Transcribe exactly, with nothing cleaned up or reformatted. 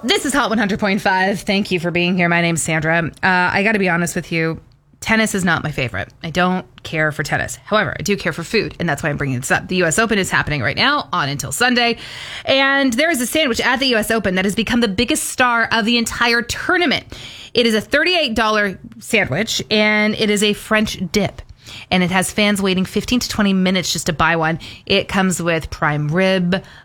This is Hot one hundred point five. Thank you for being here. My name's Sandra. Uh, I got to be honest with you. Tennis is not my favorite. I don't care for tennis. However, I do care for food, and that's why I'm bringing this up. The U S Open is happening right now, on until Sunday, and there is a sandwich at the U S Open that has become the biggest star of the entire tournament. It is a thirty-eight dollars sandwich, and it is a French dip. And it has fans waiting fifteen to twenty minutes just to buy one. It comes with prime rib,